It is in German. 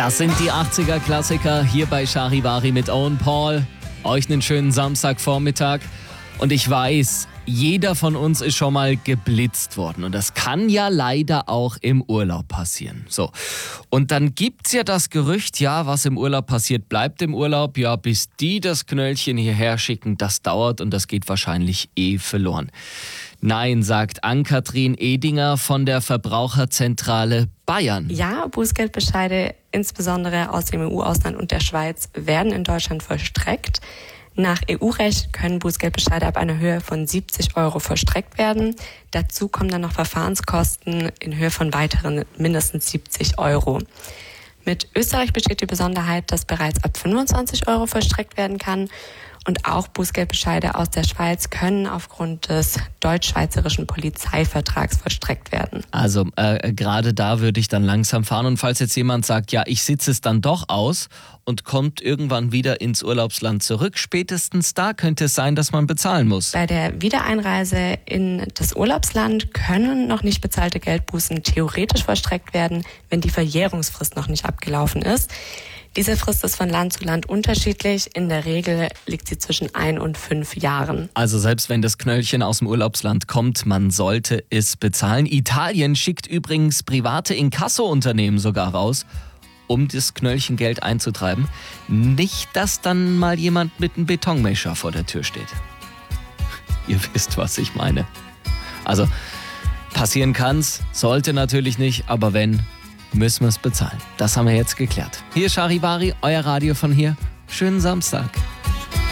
Das sind die 80er-Klassiker hier bei Charivari mit Owen Paul. Euch einen schönen Samstagvormittag. Und ich weiß, jeder von uns ist schon mal geblitzt worden. Und das kann ja leider auch im Urlaub passieren. So. Und dann gibt's ja das Gerücht, ja, was im Urlaub passiert, bleibt im Urlaub. Ja, bis die das Knöllchen hierher schicken, das dauert und das geht wahrscheinlich verloren. Nein, sagt Ann-Kathrin Edinger von der Verbraucherzentrale Bayern. Ja, Bußgeldbescheide, insbesondere aus dem EU-Ausland und der Schweiz, werden in Deutschland vollstreckt. Nach EU-Recht können Bußgeldbescheide ab einer Höhe von 70 € vollstreckt werden. Dazu kommen dann noch Verfahrenskosten in Höhe von weiteren mindestens 70 €. Mit Österreich besteht die Besonderheit, dass bereits ab 25 € vollstreckt werden kann. Und auch Bußgeldbescheide aus der Schweiz können aufgrund des deutsch-schweizerischen Polizeivertrags vollstreckt werden. Also gerade da würde ich dann langsam fahren. Und falls jetzt jemand sagt, ja, ich sitze es dann doch aus und kommt irgendwann wieder ins Urlaubsland zurück, spätestens da könnte es sein, dass man bezahlen muss. Bei der Wiedereinreise in das Urlaubsland können noch nicht bezahlte Geldbußen theoretisch vollstreckt werden, wenn die Verjährungsfrist noch nicht abgelaufen ist. Diese Frist ist von Land zu Land unterschiedlich. In der Regel liegt sie zwischen 1 und 5 Jahren. Also selbst wenn das Knöllchen aus dem Urlaubsland kommt, man sollte es bezahlen. Italien schickt übrigens private Inkasso-Unternehmen sogar raus, um das Knöllchengeld einzutreiben. Nicht, dass dann mal jemand mit einem Betonmischer vor der Tür steht. Ihr wisst, was ich meine. Also passieren kann's, sollte natürlich nicht, aber wenn, müssen wir es bezahlen. Das haben wir jetzt geklärt. Hier Charivari, euer Radio von hier. Schönen Samstag.